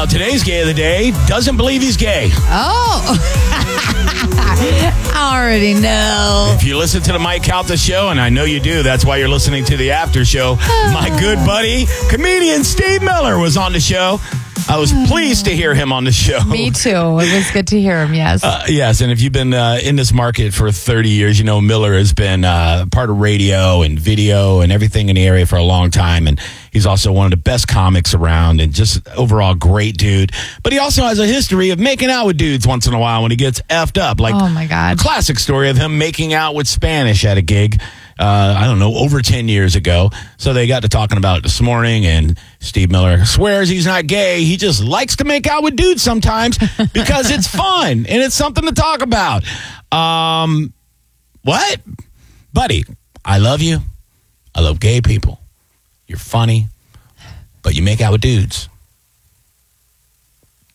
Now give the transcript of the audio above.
Well, today's gay of the day doesn't believe he's gay. Oh. I already know. If you listen to the Mike Calta show, and I know you do, that's why you're listening to the after show, my good buddy, comedian Steve Miller was on the show. I was pleased to hear him on the show. Me too. It was good to hear him, yes. Yes, and if you've been in this market for 30 years, you know Miller has been part of radio and video and everything in the area for a long time, and he's also one of the best comics around and just overall great dude. But he also has a history of making out with dudes once in a while when he gets effed up. Like, oh, my God. A classic story of him making out with Spanish at a gig. I don't know, over 10 years ago. So they got to talking about it this morning, and Steve Miller swears he's not gay. He just likes to make out with dudes sometimes because it's fun and it's something to talk about. What? Buddy, I love you. I love gay people. You're funny, but you make out with dudes.